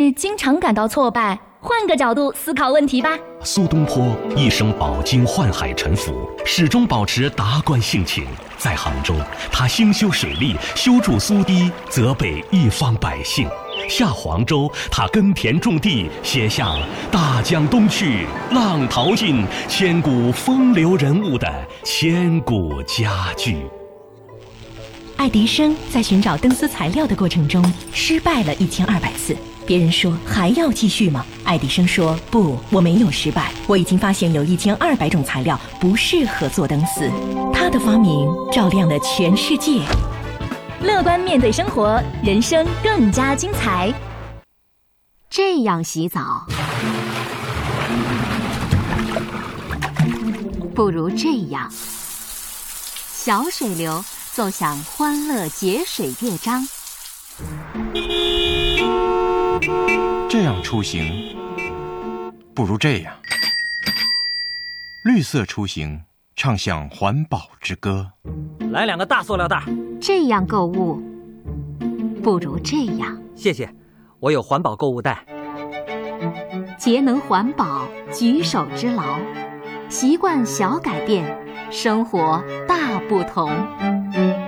是经常感到挫败，换个角度思考问题吧。 苏东坡一生饱经宦海沉浮，始终保持达观性情。在杭州，他兴修水利，修筑苏堤，责备一方百姓；下黄州，他耕田种地，写下“大江东去，浪淘尽，千古风流人物”的千古佳句。 爱迪生在寻找灯丝材料的过程中失败了1200次。别人说还要继续吗？爱迪生说不，我没有失败，我已经发现有1200种材料不适合做灯丝。他的发明照亮了全世界。 乐观面对生活，人生更加精彩。 这样洗澡，不如这样。小水流奏响欢乐节水乐章。 这样出行，不如这样。绿色出行，唱响环保之歌。 来2个大塑料袋。 这样购物，不如这样。 谢谢，我有环保购物袋。 节能环保，举手之劳，习惯小改变，生活大不同。